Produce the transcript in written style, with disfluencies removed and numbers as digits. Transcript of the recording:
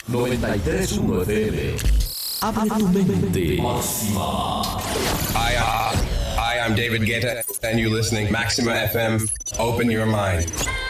93.1 FM. Abre tu mente. Hi, I'm David Guetta, and you're listening Maxima FM. Open your mind.